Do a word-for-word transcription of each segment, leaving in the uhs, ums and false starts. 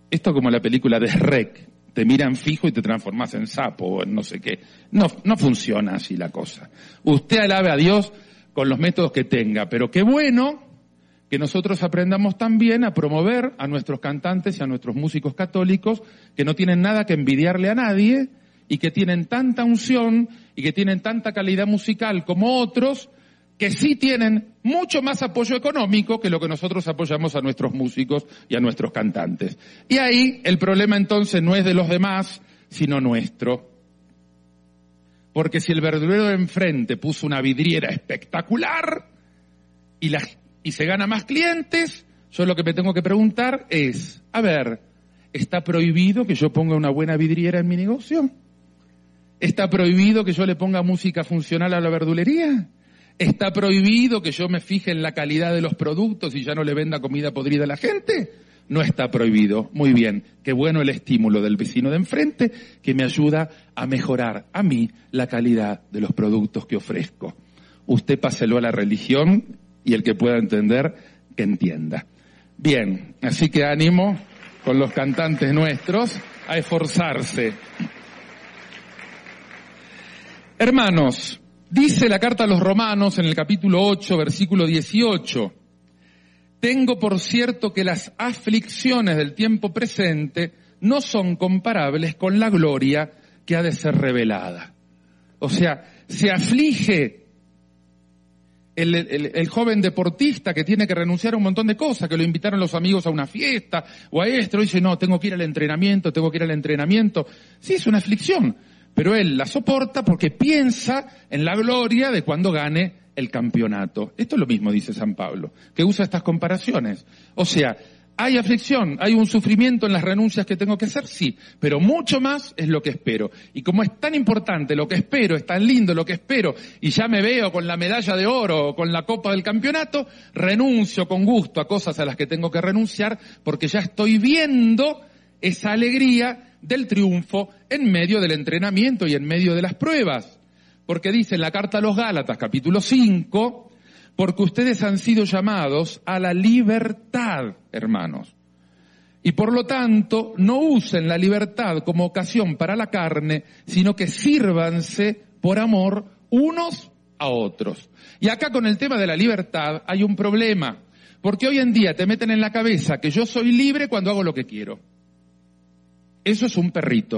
Esto como la película de Shrek, te miran fijo y te transformas en sapo o en no sé qué. No, no funciona así la cosa. Usted alabe a Dios con los métodos que tenga, pero qué bueno que nosotros aprendamos también a promover a nuestros cantantes y a nuestros músicos católicos que no tienen nada que envidiarle a nadie y que tienen tanta unción y que tienen tanta calidad musical como otros, que sí tienen mucho más apoyo económico que lo que nosotros apoyamos a nuestros músicos y a nuestros cantantes. Y ahí el problema entonces no es de los demás, sino nuestro. Porque si el verdulero de enfrente puso una vidriera espectacular y, la, y se gana más clientes, yo lo que me tengo que preguntar es, a ver, ¿está prohibido que yo ponga una buena vidriera en mi negocio? ¿Está prohibido que yo le ponga música funcional a la verdulería? ¿Está prohibido que yo me fije en la calidad de los productos y ya no le venda comida podrida a la gente? No está prohibido. Muy bien. Qué bueno el estímulo del vecino de enfrente que me ayuda a mejorar a mí la calidad de los productos que ofrezco. Usted páselo a la religión y el que pueda entender, que entienda. Bien. Así que ánimo con los cantantes nuestros a esforzarse. Hermanos, dice la carta a los Romanos en el capítulo ocho, versículo dieciocho, tengo por cierto que las aflicciones del tiempo presente no son comparables con la gloria que ha de ser revelada. O sea, se aflige el, el, el joven deportista que tiene que renunciar a un montón de cosas, que lo invitaron los amigos a una fiesta o a esto, y dice, no, tengo que ir al entrenamiento, tengo que ir al entrenamiento. Sí, es una aflicción. Pero él la soporta porque piensa en la gloria de cuando gane el campeonato. Esto es lo mismo, dice San Pablo, que usa estas comparaciones. O sea, ¿hay aflicción? ¿Hay un sufrimiento en las renuncias que tengo que hacer? Sí, pero mucho más es lo que espero. Y como es tan importante lo que espero, es tan lindo lo que espero, y ya me veo con la medalla de oro o con la copa del campeonato, renuncio con gusto a cosas a las que tengo que renunciar porque ya estoy viendo esa alegría del triunfo en medio del entrenamiento y en medio de las pruebas. Porque dice en la carta a los Gálatas, capítulo cinco, porque ustedes han sido llamados a la libertad, hermanos. Y por lo tanto, no usen la libertad como ocasión para la carne, sino que sírvanse por amor unos a otros. Y acá con el tema de la libertad hay un problema, porque hoy en día te meten en la cabeza que yo soy libre cuando hago lo que quiero. Eso es un perrito.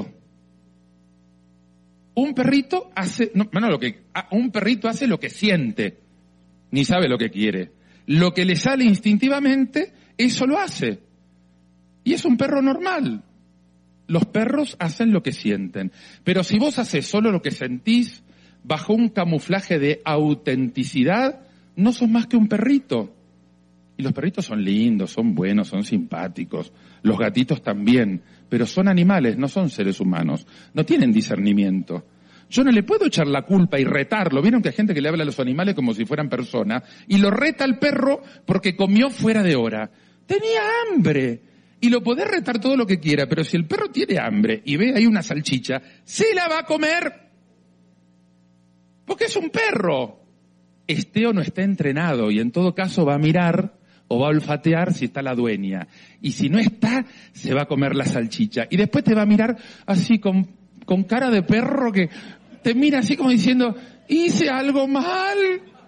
Un perrito hace, no, no lo que, un perrito hace lo que siente, ni sabe lo que quiere. Lo que le sale instintivamente, eso lo hace. Y es un perro normal. Los perros hacen lo que sienten. Pero si vos haces solo lo que sentís, bajo un camuflaje de autenticidad, no sos más que un perrito. Y los perritos son lindos, son buenos, son simpáticos. Los gatitos también. Pero son animales, no son seres humanos. No tienen discernimiento. Yo no le puedo echar la culpa y retarlo. ¿Vieron que hay gente que le habla a los animales como si fueran personas? Y lo reta al perro porque comió fuera de hora. Tenía hambre. Y lo podés retar todo lo que quiera, pero si el perro tiene hambre y ve ahí una salchicha, se la va a comer. Porque es un perro. Esté o no esté entrenado, y en todo caso va a mirar o va a olfatear si está la dueña. Y si no está, se va a comer la salchicha. Y después te va a mirar así con, con cara de perro que te mira así como diciendo, hice algo mal.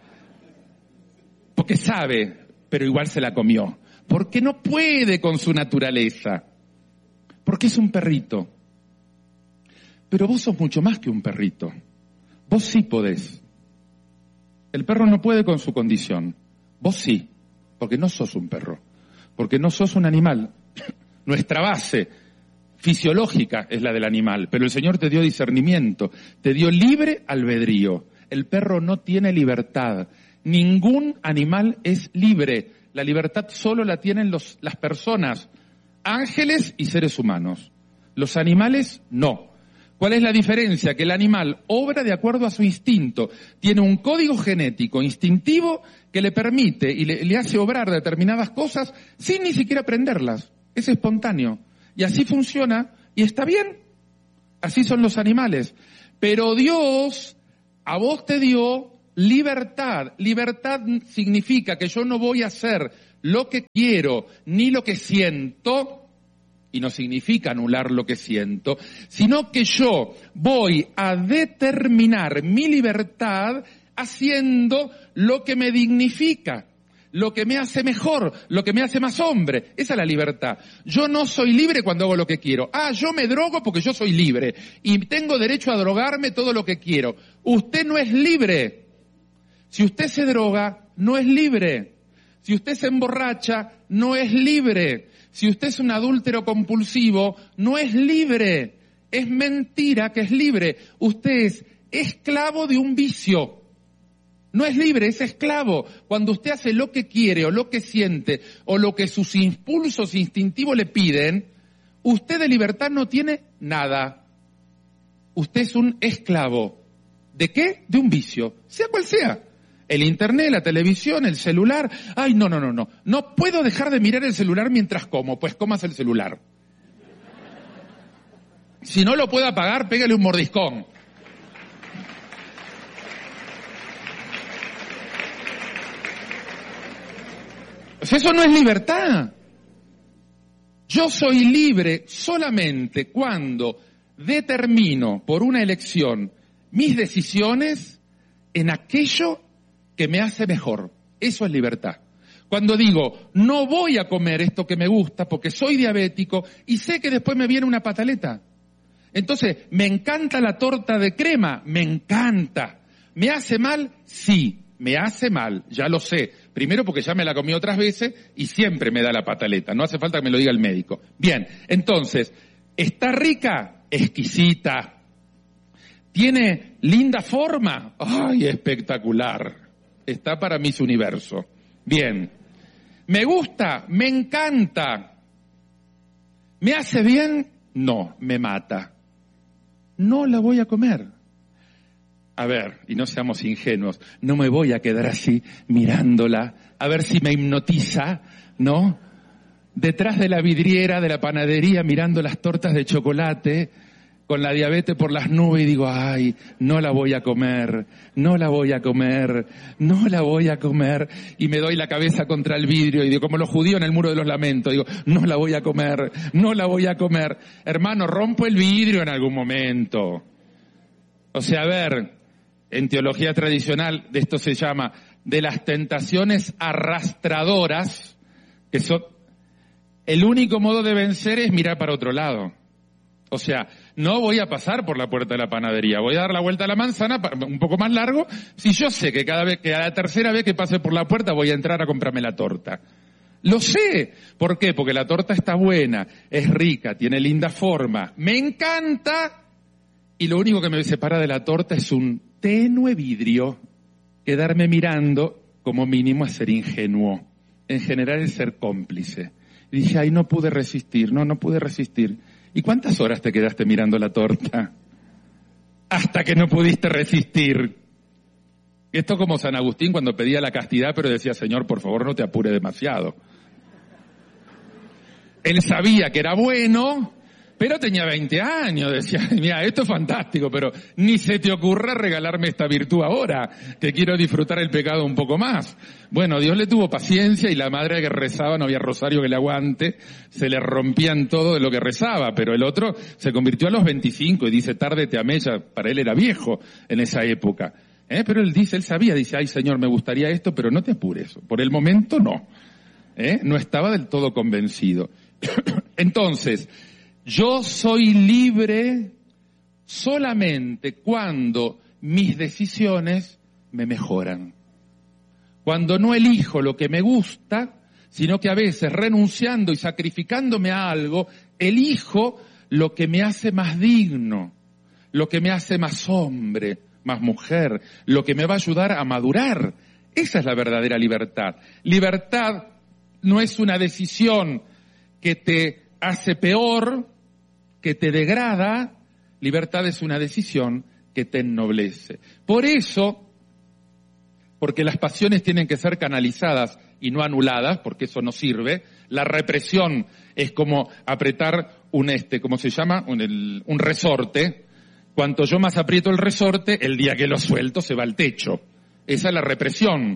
Porque sabe, pero igual se la comió. Porque no puede con su naturaleza. Porque es un perrito. Pero vos sos mucho más que un perrito. Vos sí podés. El perro no puede con su condición. Vos sí. Porque no sos un perro, porque no sos un animal. Nuestra base fisiológica es la del animal, pero el Señor te dio discernimiento, te dio libre albedrío. El perro no tiene libertad, ningún animal es libre. La libertad solo la tienen los, las personas, ángeles y seres humanos. Los animales no. ¿Cuál es la diferencia? Que el animal obra de acuerdo a su instinto. Tiene un código genético instintivo que le permite y le, le hace obrar determinadas cosas sin ni siquiera aprenderlas. Es espontáneo. Y así funciona y está bien. Así son los animales. Pero Dios a vos te dio libertad. Libertad significa que yo no voy a hacer lo que quiero ni lo que siento, y no significa anular lo que siento, sino que yo voy a determinar mi libertad haciendo lo que me dignifica, lo que me hace mejor, lo que me hace más hombre. Esa es la libertad. Yo no soy libre cuando hago lo que quiero. Ah, yo me drogo porque yo soy libre y tengo derecho a drogarme todo lo que quiero. Usted no es libre. Si usted se droga, no es libre. Si usted se emborracha, no es libre. Si usted es un adúltero compulsivo, no es libre. Es mentira que es libre. Usted es esclavo de un vicio. No es libre, es esclavo. Cuando usted hace lo que quiere o lo que siente o lo que sus impulsos instintivos le piden, usted de libertad no tiene nada. Usted es un esclavo. ¿De qué? De un vicio, sea cual sea. El internet, la televisión, el celular. Ay, no, no, no, no. No puedo dejar de mirar el celular mientras como. Pues comas el celular. Si no lo puede apagar, pégale un mordiscón. Pues eso no es libertad. Yo soy libre solamente cuando determino por una elección mis decisiones en aquello que me hace mejor. Eso es libertad. Cuando digo, no voy a comer esto que me gusta porque soy diabético y sé que después me viene una pataleta. Entonces, ¿me encanta la torta de crema? Me encanta. ¿Me hace mal? Sí, me hace mal, ya lo sé. Primero porque ya me la comí otras veces y siempre me da la pataleta. No hace falta que me lo diga el médico. Bien, entonces, ¿está rica? Exquisita. ¿Tiene linda forma? ¡Ay, espectacular! Está para Miss Universo. Bien. ¿Me gusta? Me encanta. ¿Me hace bien? No, me mata. No la voy a comer. A ver, y no seamos ingenuos, no me voy a quedar así mirándola, a ver si me hipnotiza, ¿no? Detrás de la vidriera de la panadería mirando las tortas de chocolate, con la diabetes por las nubes y digo, ay, no la voy a comer, no la voy a comer, no la voy a comer. Y me doy la cabeza contra el vidrio y digo, como los judíos en el muro de los lamentos, digo, no la voy a comer, no la voy a comer. Hermano, rompo el vidrio en algún momento. O sea, a ver, en teología tradicional de esto se llama de las tentaciones arrastradoras, que son, el único modo de vencer es mirar para otro lado. O sea, no voy a pasar por la puerta de la panadería, voy a dar la vuelta a la manzana, un poco más largo, si yo sé que cada vez, que a la tercera vez que pase por la puerta voy a entrar a comprarme la torta. Lo sé. ¿Por qué? Porque la torta está buena, es rica, tiene linda forma, me encanta, y lo único que me separa de la torta es un tenue vidrio. Quedarme mirando, como mínimo, es ser ingenuo. En general es ser cómplice. Y dije, ay, no pude resistir, no, no pude resistir. ¿Y cuántas horas te quedaste mirando la torta? Hasta que no pudiste resistir. Esto como San Agustín cuando pedía la castidad, pero decía, Señor, por favor, no te apure demasiado. Él sabía que era bueno, pero tenía veinte años. Decía, mira, esto es fantástico, pero ni se te ocurra regalarme esta virtud ahora, que quiero disfrutar el pecado un poco más. Bueno, Dios le tuvo paciencia y la madre que rezaba, no había rosario que le aguante, se le rompían todo de lo que rezaba, pero el otro se convirtió a los veinticinco y dice, tarde te amé, ya para él era viejo en esa época. ¿Eh? Pero él dice, él sabía, dice, ay Señor, me gustaría esto, pero no te apures, por el momento no. ¿Eh? No estaba del todo convencido. Entonces, yo soy libre solamente cuando mis decisiones me mejoran. Cuando no elijo lo que me gusta, sino que a veces renunciando y sacrificándome a algo, elijo lo que me hace más digno, lo que me hace más hombre, más mujer, lo que me va a ayudar a madurar. Esa es la verdadera libertad. Libertad no es una decisión que te hace peor, que te degrada. Libertad es una decisión que te ennoblece. Por eso, porque las pasiones tienen que ser canalizadas y no anuladas, porque eso no sirve, la represión es como apretar un este, ¿cómo se llama? Un, el, un resorte. Cuanto yo más aprieto el resorte, el día que lo suelto se va al techo. Esa es la represión.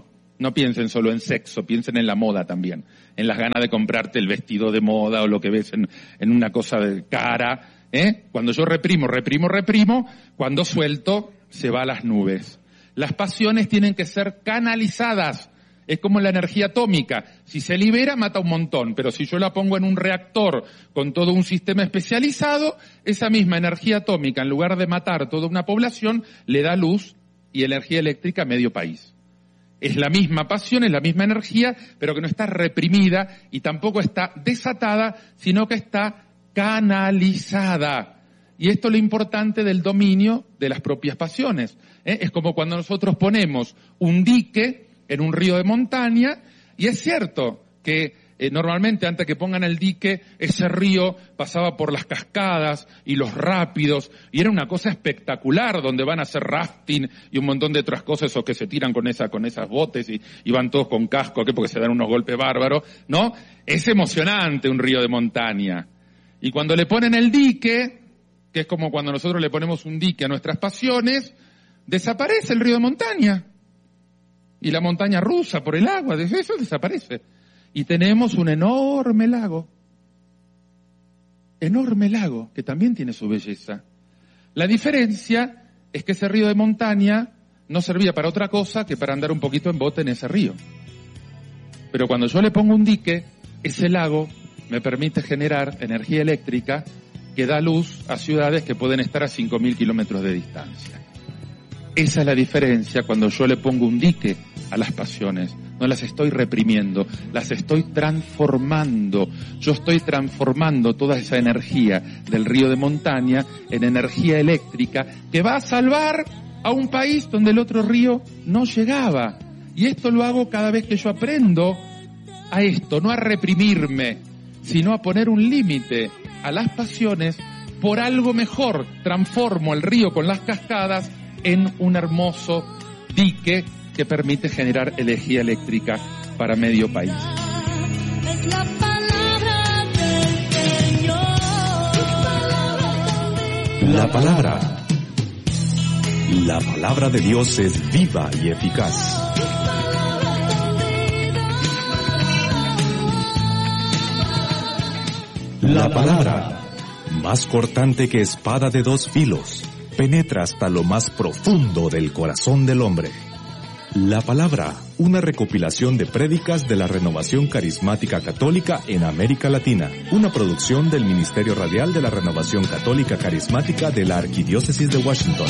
No piensen solo en sexo, piensen en la moda también, en las ganas de comprarte el vestido de moda o lo que ves en, en una cosa de cara, ¿eh? Cuando yo reprimo, reprimo, reprimo, cuando suelto, se va a las nubes. Las pasiones tienen que ser canalizadas. Es como la energía atómica. Si se libera, mata un montón, pero si yo la pongo en un reactor con todo un sistema especializado, esa misma energía atómica, en lugar de matar toda una población, le da luz y energía eléctrica a medio país. Es la misma pasión, es la misma energía, pero que no está reprimida y tampoco está desatada, sino que está canalizada. Y esto es lo importante del dominio de las propias pasiones. ¿eh? Es como cuando nosotros ponemos un dique en un río de montaña, y es cierto que eh, normalmente antes que pongan el dique, ese río pasaba por las cascadas y los rápidos, y era una cosa espectacular, donde van a hacer rafting y un montón de otras cosas, o que se tiran con esa, con esas botes y, y van todos con casco, ¿qué? Porque se dan unos golpes bárbaros, ¿no? Es emocionante un río de montaña. Y cuando le ponen el dique, que es como cuando nosotros le ponemos un dique a nuestras pasiones, desaparece el río de montaña. Y la montaña rusa por el agua, eso desaparece. Y tenemos un enorme lago. Enorme lago, que también tiene su belleza. La diferencia es que ese río de montaña no servía para otra cosa que para andar un poquito en bote en ese río. Pero cuando yo le pongo un dique, ese lago me permite generar energía eléctrica que da luz a ciudades que pueden estar a cinco mil kilómetros de distancia. Esa es la diferencia cuando yo le pongo un dique a las pasiones. No las estoy reprimiendo, las estoy transformando. Yo estoy transformando toda esa energía del río de montaña en energía eléctrica que va a salvar a un país donde el otro río no llegaba. Y esto lo hago cada vez que yo aprendo a esto, no a reprimirme, sino a poner un límite a las pasiones por algo mejor. Transformo el río con las cascadas en un hermoso dique que permite generar energía eléctrica para medio país. Es la palabra del Señor. La palabra. La palabra de Dios es viva y eficaz. La palabra, más cortante que espada de dos filos, penetra hasta lo más profundo del corazón del hombre. La palabra, una recopilación de prédicas de la Renovación Carismática Católica en América Latina, una producción del Ministerio Radial de la Renovación Católica Carismática de la Arquidiócesis de Washington.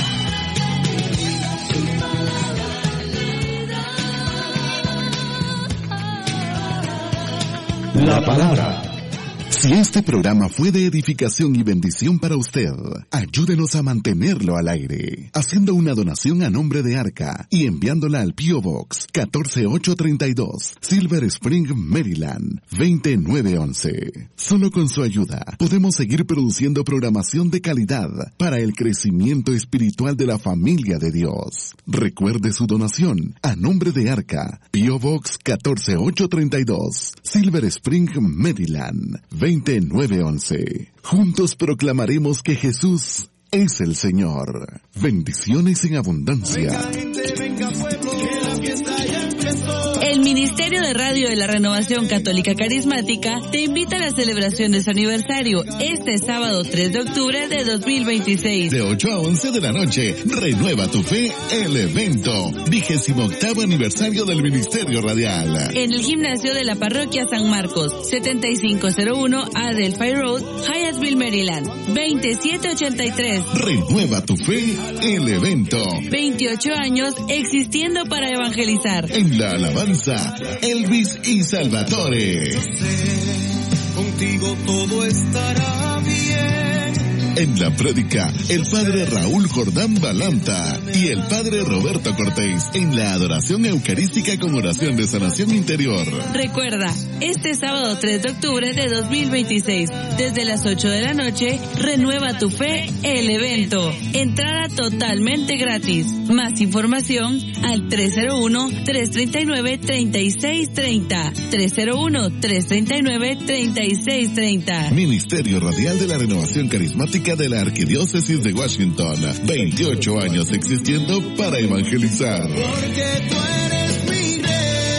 La palabra. Si este programa fue de edificación y bendición para usted, ayúdenos a mantenerlo al aire, haciendo una donación a nombre de Arca y enviándola al P O Box catorce mil ochocientos treinta y dos, Silver Spring, Maryland, veinte mil novecientos once. Solo con su ayuda podemos seguir produciendo programación de calidad para el crecimiento espiritual de la familia de Dios. Recuerde su donación a nombre de Arca, P O Box catorce mil ochocientos treinta y dos, Silver Spring, Maryland, veinte mil novecientos once. Juntos proclamaremos que Jesús es el Señor. Bendiciones en abundancia. Venga, gente, venga, pueblo, que la fiesta ya empezó. El Ministerio de Radio de la Renovación Católica Carismática te invita a la celebración de su aniversario este sábado tres de octubre de dos mil veintiséis. De ocho a once de la noche, renueva tu fe, el evento. Vigésimo octavo aniversario del Ministerio Radial. En el gimnasio de la Parroquia San Marcos, setenta y cinco cero uno Adelphi Road, Hyattsville, Maryland, veintisiete ochenta y tres. Renueva tu fe, el evento. veintiocho años existiendo para evangelizar. En la alabanza, Elvis y Salvatore. Contigo todo estará bien. En la prédica, el padre Raúl Jordán Balanta y el padre Roberto Cortés en la adoración eucarística con oración de sanación interior. Recuerda, este sábado tres de octubre de dos mil veintiséis, desde las ocho de la noche, renueva tu fe, el evento. Entrada totalmente gratis. Más información al tres cero uno, tres tres nueve, tres seis tres cero. tres cero uno, tres tres nueve, tres seis tres cero. Ministerio Radial de la Renovación Carismática de la Arquidiócesis de Washington. veintiocho años existiendo para evangelizar. Porque tú eres mi rey.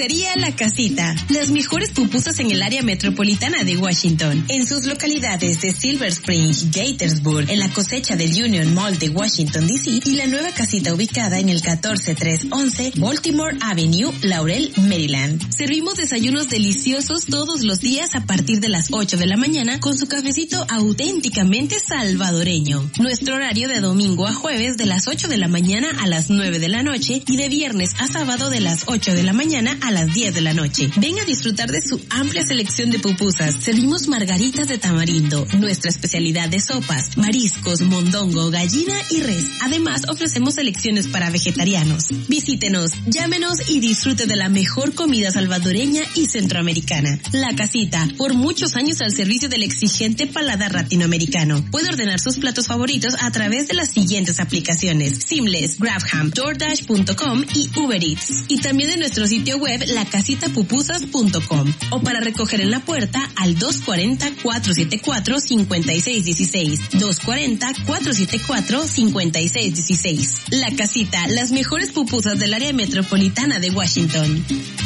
Pupusería La Casita. Las mejores pupusas en el área metropolitana de Washington. En sus localidades de Silver Spring, Gaithersburg, en la cosecha del Union Mall de Washington, D C y la nueva casita ubicada en el catorce tres once Baltimore Avenue, Laurel, Maryland. Servimos desayunos deliciosos todos los días a partir de las ocho de la mañana con su cafecito auténticamente salvadoreño. Nuestro horario de domingo a jueves de las ocho de la mañana a las nueve de la noche y de viernes a sábado de las ocho de la mañana a las diez de la noche. Ven a disfrutar de su amplia selección de pupusas. Servimos margaritas de tamarindo, nuestra especialidad de sopas, mariscos, mondongo, gallina y res. Además, ofrecemos selecciones para vegetarianos. Visítenos, llámenos y disfrute de la mejor comida salvadoreña y centroamericana. La Casita, por muchos años al servicio del exigente paladar latinoamericano. Puede ordenar sus platos favoritos a través de las siguientes aplicaciones: Seamless, Grabham, DoorDash punto com y Uber Eats. Y también en nuestro sitio web la casita pupusas punto com o para recoger en la puerta al dos cuatro cero, cuatro siete cuatro, cinco seis uno seis, dos cuatro cero, cuatro siete cuatro, cinco seis uno seis. La Casita, las mejores pupusas del área metropolitana de Washington.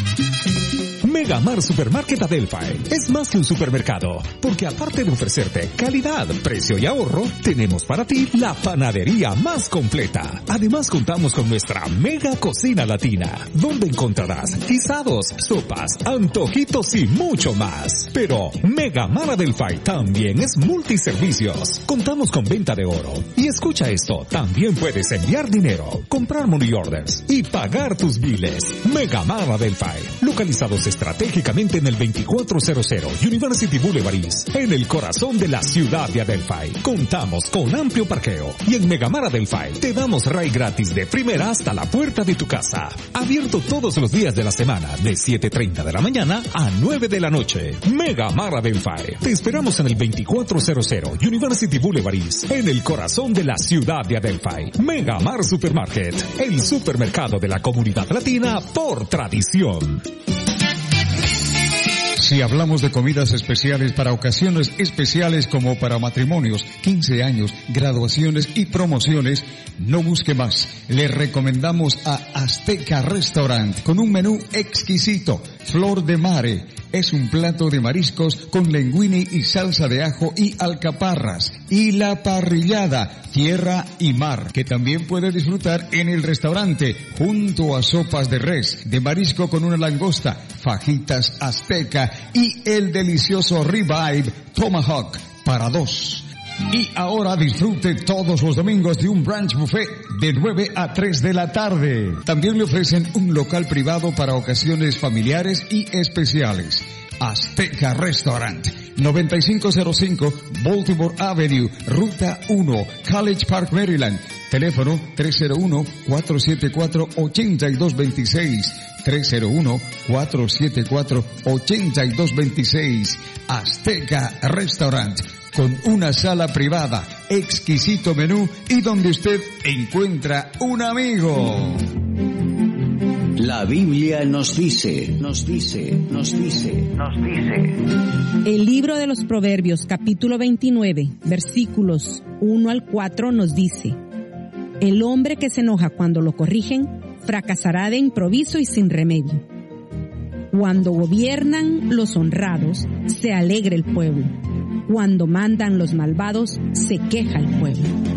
Megamar Supermarket Adelphi es más que un supermercado, porque aparte de ofrecerte calidad, precio y ahorro, tenemos para ti la panadería más completa. Además contamos con nuestra mega cocina latina, donde encontrarás guisados, sopas, antojitos y mucho más. Pero Megamar Adelphi también es multiservicios. Contamos con venta de oro. Y escucha esto, también puedes enviar dinero, comprar money orders y pagar tus biles. Megamar Adelphi, localizados estratégicamente estratégicamente en el veinticuatro cero cero University Boulevard East, en el corazón de la ciudad de Adelphi. Contamos con amplio parqueo y en Megamar Adelphi te damos ride gratis de primera hasta la puerta de tu casa. Abierto todos los días de la semana de siete treinta de la mañana a nueve de la noche. Megamar Adelphi. Te esperamos en el veinticuatro cero cero University Boulevard East, en el corazón de la ciudad de Adelphi. Megamar Supermarket, el supermercado de la comunidad latina por tradición. Si hablamos de comidas especiales para ocasiones especiales como para matrimonios, quince años, graduaciones y promociones, no busque más. Le recomendamos a Azteca Restaurant con un menú exquisito. Flor de Mare es un plato de mariscos con linguine y salsa de ajo y alcaparras. Y la parrillada, tierra y mar, que también puede disfrutar en el restaurante junto a sopas de res, de marisco con una langosta, fajitas azteca y el delicioso ribeye tomahawk para dos. Y ahora disfrute todos los domingos de un brunch buffet de nueve a tres de la tarde. También le ofrecen un local privado para ocasiones familiares y especiales. Azteca Restaurant, noventa y cinco cero cinco Baltimore Avenue, Ruta uno, College Park, Maryland. Teléfono tres cero uno, cuatro siete cuatro, ocho dos dos seis. tres cero uno, cuatro siete cuatro, ocho dos dos seis. Azteca Restaurant, con una sala privada, exquisito menú y donde usted encuentra un amigo. La Biblia nos dice, nos dice, nos dice, nos dice. El libro de los Proverbios, capítulo veintinueve, versículos uno al cuatro nos dice: el hombre que se enoja cuando lo corrigen, fracasará de improviso y sin remedio. Cuando gobiernan los honrados, se alegra el pueblo. Cuando mandan los malvados, se queja el pueblo.